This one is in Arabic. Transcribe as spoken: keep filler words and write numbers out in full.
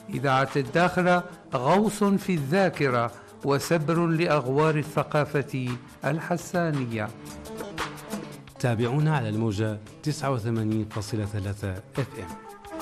إذاعة الداخلة غوص في الذاكرة وسبر لأغوار الثقافة الحسانية. تابعونا على الموجة تسعة وثمانين فاصلة ثلاثة اف ام.